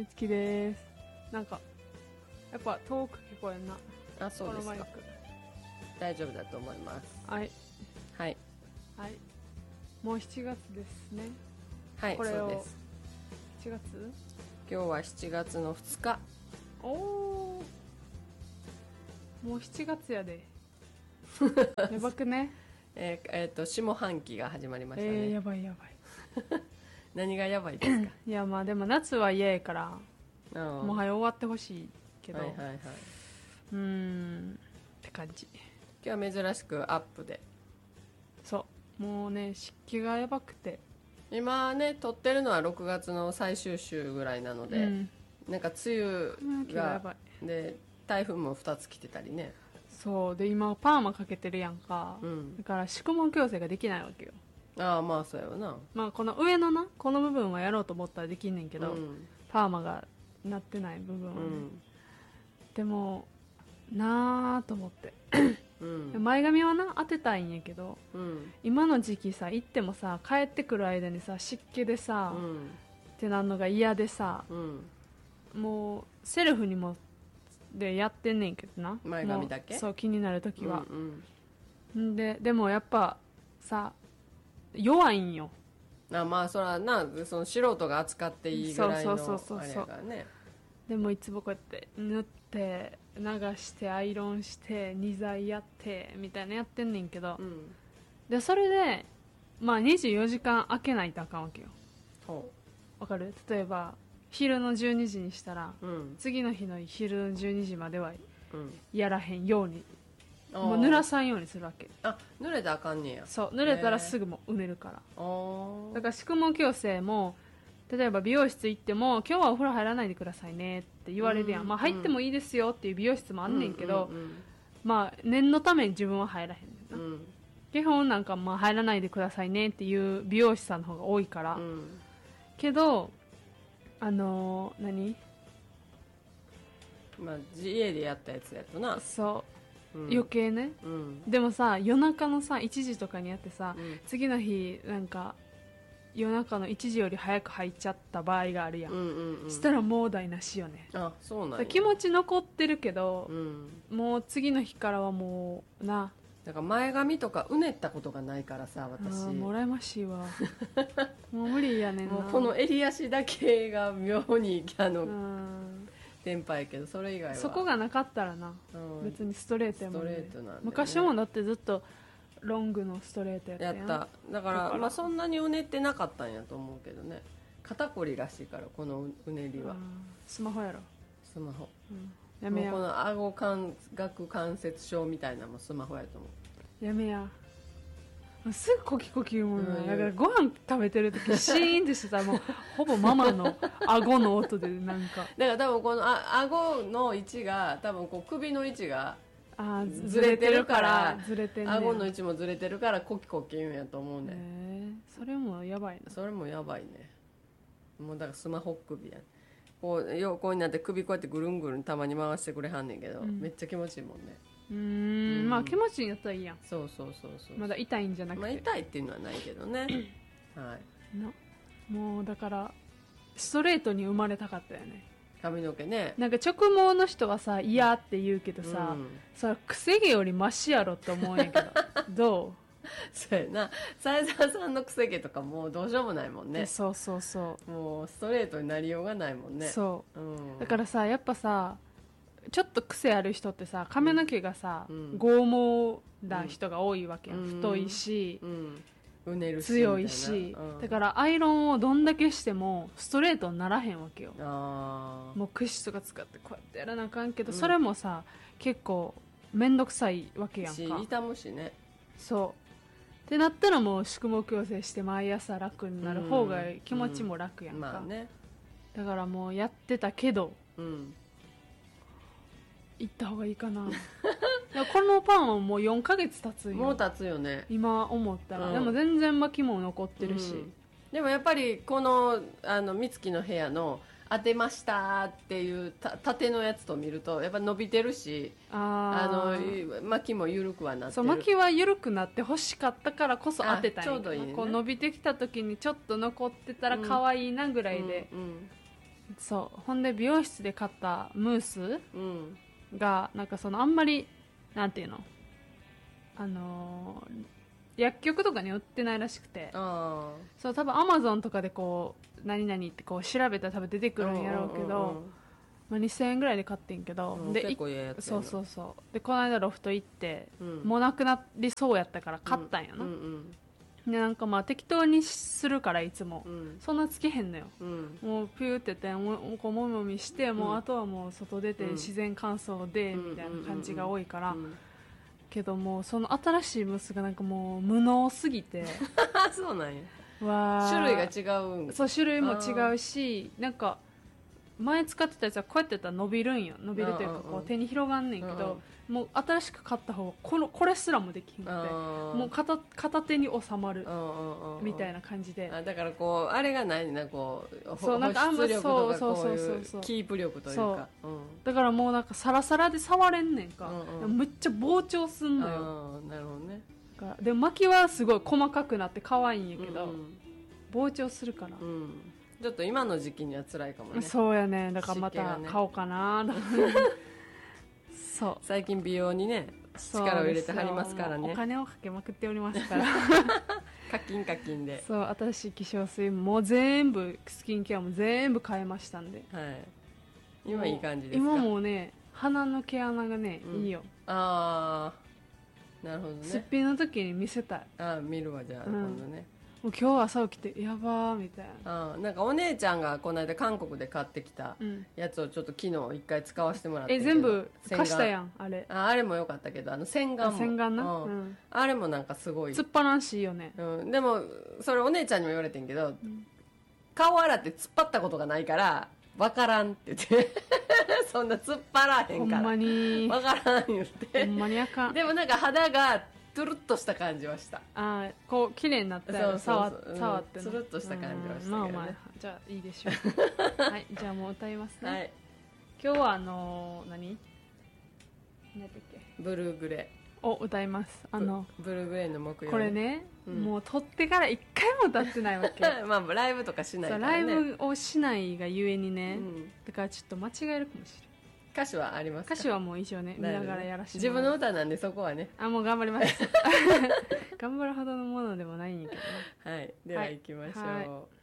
みつきです。なんかやっぱ遠く聞こえんな。 あ、そうですか。 このマイク大丈夫だと思います。 はいはいはい。もう7月ですね。 はい、 これをそうです。 7月。 今日は7月の2日。 おお、もう7月やで。やばくね。 下半期が始まりましたね。 やばいやばい。 何がやばいですか？ いやまあでも夏は嫌やからもうは早終わってほしいけど、 はいはいはい。 って感じ。 今日は珍しくアップで。 そうもうね、湿気がやばくて今ね撮ってるのは6月の最終週ぐらいなので、なんか梅雨やばがい。 で台風も2つ来てたりね。 そうで今パーマかけてるやんか、だから宿毛矯正ができないわけよ。 ああまあそうやわな。 まあこの上のなこの部分はやろうと思ったらできんねんけど、パーマがなってない部分はね、でもなあと思って、前髪はな当てたいんやけど、今の時期さ行ってもさ帰ってくる間にさ湿気でさ、ってなんのが嫌でさ、もうセルフにもでやってんねんけどな、 前髪だけ。 そう気になるときは、でもやっぱさ弱いんよ。 あまあそらな、その素人が扱っていいぐらいのあれやからね。 でもいつもこうやって塗って流してアイロンして2剤やってみたいなやってんねんけど、でそれでまあ24時間空けないとあかんわけよ。わかる？例えば昼の12時にしたら、次の日の昼の12時まではやらへんように、もう濡らさんようにするわけ。 あ、濡れたらあかんねや。 そう濡れたらすぐもううねるから。だから宿毛矯正も例えば美容室行っても今日はお風呂入らないでくださいねって言われるやん、まあ入ってもいいですよっていう美容室もあんねんけど、まあ念のために自分は入らへんねんな、基本なんかまあ入らないでくださいねっていう美容師さんの方が多いから、けど何まあ家でやったやつやとな。 そう、余計ね、でもさ夜中のさ1時とかにやってさ、次の日なんか夜中の1時より早く入っちゃった場合があるやん、したらもう台無しよね。 あ、そうなんや。 気持ち残ってるけど、もう次の日からはもうな。 だから前髪とかうねったことがないからさ、私もらいましいわもう無理やねんな。 もうこの襟足だけが妙にテンパやけど、それ以外はそこがなかったらな、別にストレートやもんね。 ストレートなんでね。 昔もだってずっとロングのストレートやったやん。 やった。だからまあそんなにうねってなかったんやと思うけどね。肩こりらしいからこのうねりは。 スマホやろ。 スマホ、 やめや。 もうこの顎顎関節症みたいなのもスマホやと思う。 やめや。すぐコキコキ言うもんな、だからご飯食べてる時シーンってしてたらもうほぼママの顎の音でなんかだから多分この顎の位置が多分こう首の位置がずれてるからずれてんねん。 顎の位置もずれてるからコキコキ言うんやと思うね。 それもやばいな。 それもやばいね。もうだからスマホ首や。こう横になって首こうやってぐるんぐるんたまに回してくれはんねんけど、めっちゃ気持ちいいもんね。 まあ気持ちいいんやったらいいやん。 そうまだ痛いんじゃなくて、 まあ痛いっていうのはないけどねはいもうだからストレートに生まれたかったよね。 髪の毛ね。 なんか直毛の人はさ嫌って言うけどさ、それくせ毛よりマシやろって思うんやけどどう？ そうやな。斉沢さんのくせ毛とかもうどうしようもないもんね。 そうもうストレートになりようがないもんね。 そう、だからさやっぱさちょっと癖ある人ってさ髪の毛がさ、剛毛な人が多いわけや、太いし、 うねるし強いし、だからアイロンをどんだけしてもストレートにならへんわけよ。もうクシとか使ってこうやってやらなあかんけど、それもさ結構めんどくさいわけやんか。 痛むしね。 そうってなったらもう宿毛矯正して毎朝楽になる方が気持ちも楽やんか、 まあね。 だからもうやってたけど、行った方がいいかなこのパンはもう4ヶ月経つよ。 もう経つよね今思ったら、でも全然巻きも残ってるし、 でもやっぱりこの美月の部屋の当てましたっていう縦のやつと見るとやっぱ伸びてるし、巻きも緩くはなってる。 そう巻きは緩くなって欲しかったからこそ当てたんや。 ちょうどいいね。 こう伸びてきた時にちょっと残ってたら可愛いなぐらいでそうほんで美容室で買ったムースがなんかあんまりなんていうの薬局とかに売ってないらしくて、そう多分アマゾンとかでこう何々ってこう調べたら多分出てくるんやろうけど、まあ、2000円ぐらいで買ってんけど、で結構いいやつやな。 そうでこの間ロフト行って、もうなくなりそうやったから買ったんやな、でなんかまあ適当にするからいつも、そんなつけへんのよ、もうピューってやってこうもみもみして、もうあとはもう外出て自然乾燥でみたいな感じが多いから、けどもその新しいムースがなんかもう無能すぎてそうなんや。 わ種類が違うん。 そう種類も違うし、なんか前使ってたやつはこうやってやったら伸びるんよ、伸びるというかこう手に広がんねんけど、もう新しく買った方はこれすらもできひんくて、もう片手に収まるみたいな感じで、 だからこうあれがないな、こうそうなんかあんま保湿力とかそうこういうキープ力というか、 だからもうなんかサラサラで触れんねんか、めっちゃ膨張すんのよ。 なるほどね。 でも巻きはすごい細かくなって可愛いんやけど、膨張するから、 ちょっと今の時期には辛いかもね。 そうやね、だからまた買おうかな、そう最近美容にね力を入れてはりますからね。 お金をかけまくっておりますから課金で、 そう新しい化粧水も全部スキンケアも全部変えましたんで、 今いい感じですか？ 今もうね鼻の毛穴がね、いいよ。 ああなるほどね。 すっぴんの時に見せたい。 見るわじゃあ、今度ね。 もう今日朝起きてやばーみたいな。 なんかお姉ちゃんがこの間韓国で買ってきたやつをちょっと昨日一回使わせてもらって全部貸したやんあれ。 あれも良かったけど、洗顔も洗顔な、 あれもなんかすごい突っ張しいよね、 でもそれお姉ちゃんにも言われてんけど、顔洗って突っ張ったことがないから分からんって言ってそんな突っ張らへんからほんまに分からん言ってほんまにあかん。 でもなんか肌がトゥルッとした感じはした。 こう綺麗になったよ。触ってトゥルッとした感じはしたけどね。 まあじゃあいいでしょうはい、じゃあもう歌いますね。今日は何だっけ、 ブルーグレを歌います。 ブルーグレーの木曜。 これね、もう撮ってから一回も歌ってないわけまあライブとかしないからね。 ライブをしないがゆえにね、だからちょっと間違えるかもしれない。 歌詞はありますか？ 歌詞はもう一応ね見ながらやらせて自分の歌なんでそこはねもう頑張ります頑張るほどのものでもないんやけどね。 はい、では行きましょう。